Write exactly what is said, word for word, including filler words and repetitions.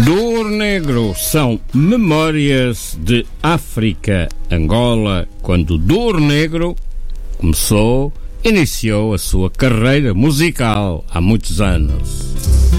Do Ouro Negro são memórias de África, Angola, quando do Ouro Negro começou, iniciou a sua carreira musical há muitos anos.